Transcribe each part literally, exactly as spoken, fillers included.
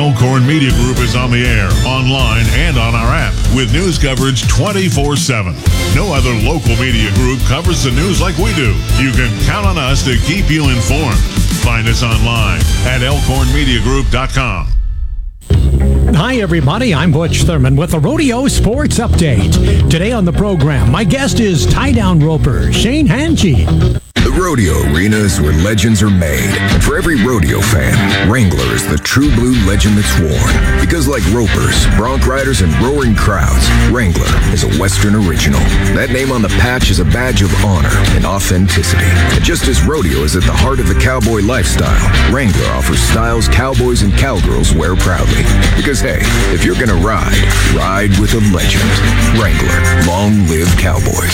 Elkhorn Media Group is on the air, online, and on our app with news coverage twenty-four seven. No other local media group covers the news like we do. You can count on us to keep you informed. Find us online at elkhorn media group dot com. Hi, everybody. I'm Butch Thurman with the Rodeo Sports Update. Today on the program, my guest is tie-down roper Shane Hanchey. The rodeo arena is where legends are made. And for every rodeo fan, Wrangler is the true blue legend that's worn. Because like ropers, bronc riders, and roaring crowds, Wrangler is a Western original. That name on the patch is a badge of honor and authenticity. And just as rodeo is at the heart of the cowboy lifestyle, Wrangler offers styles cowboys and cowgirls wear proudly. Because hey, if you're gonna ride, ride with a legend. Wrangler, long live cowboys.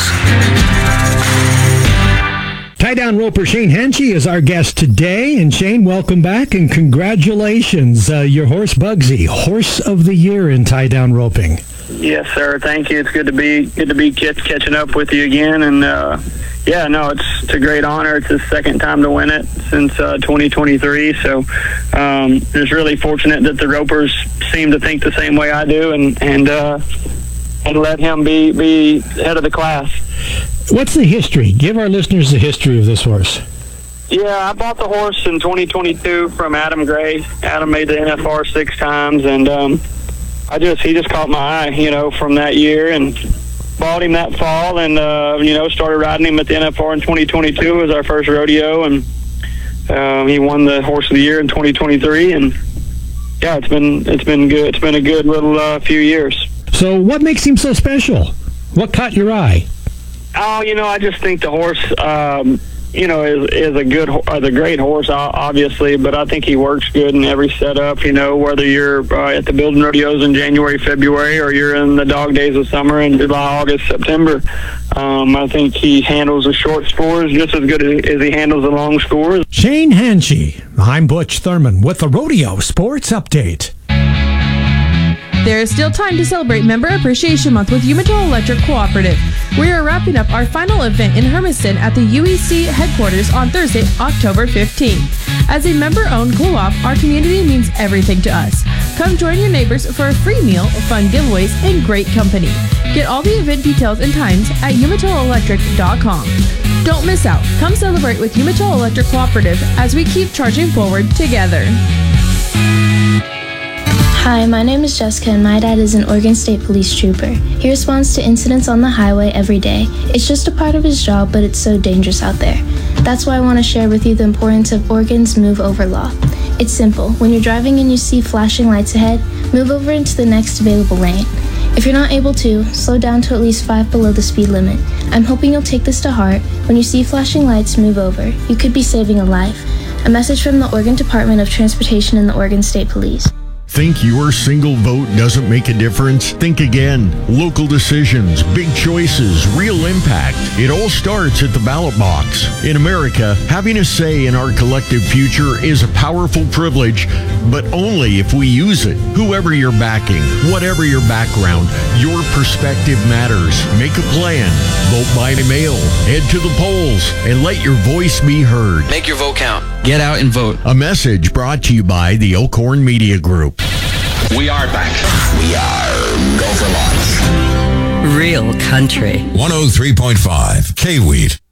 Tie-down roper Shane Hanchey is our guest today. And Shane, welcome back and congratulations. Uh, your horse Bugsy, Horse of the Year in tie-down roping. Yes, sir. Thank you. It's good to be good to be catch, catching up with you again. And uh, yeah, no, it's, it's a great honor. It's his second time to win it since uh, twenty twenty-three. So um, just really fortunate that the ropers seem to think the same way I do, and and uh, and let him be be head of the class. What's the history? Give our listeners the history of this horse. Yeah, I bought the horse in twenty twenty-two from Adam Gray. Adam made the N F R six times, and um, I just he just caught my eye, you know, from that year, and bought him that fall, and uh, you know, started riding him at the N F R in twenty twenty-two as our first rodeo, and um, he won the Horse of the Year in twenty twenty-three, and yeah, it's been it's been good. It's been a good little uh, few years. So, what makes him so special? What caught your eye? Oh, you know, I just think the horse, um, you know, is is a good, uh, a great horse, obviously. But I think he works good in every setup. You know, whether you're uh, at the building rodeos in January, February, or you're in the dog days of summer in July, August, September. Um, I think he handles the short scores just as good as, as he handles the long scores. Shane Hanchey. I'm Butch Thurman with the Rodeo Sports Update. There is still time to celebrate Member Appreciation Month with Umatilla Electric Cooperative. We are wrapping up our final event in Hermiston at the U E C headquarters on Thursday, October fifteenth. As a member-owned co-op, our community means everything to us. Come join your neighbors for a free meal, fun giveaways, and great company. Get all the event details and times at umatilla electric dot com. Don't miss out. Come celebrate with Umatilla Electric Cooperative as we keep charging forward together. Hi, my name is Jessica and my dad is an Oregon State Police trooper. He responds to incidents on the highway every day. It's just a part of his job, but it's so dangerous out there. That's why I want to share with you the importance of Oregon's Move Over law. It's simple. When you're driving and you see flashing lights ahead, move over into the next available lane. If you're not able to, slow down to at least five below the speed limit. I'm hoping you'll take this to heart. When you see flashing lights, move over. You could be saving a life. A message from the Oregon Department of Transportation and the Oregon State Police. Think your single vote doesn't make a difference? Think again. Local decisions, big choices, real impact. It all starts at the ballot box. In America, having a say in our collective future is a powerful privilege, but only if we use it. Whoever you're backing, whatever your background, your perspective matters. Make a plan. Vote by mail. Head to the polls and let your voice be heard. Make your vote count. Get out and vote. A message brought to you by the Elkhorn Media Group. We are back. We are Go for Lots. Real country. one oh three point five K-Wheat.